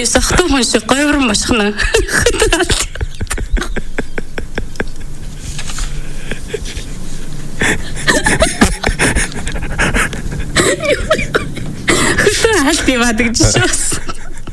сахтуу хүн шиг гойврон машхна. Алт яваад гэж шээс.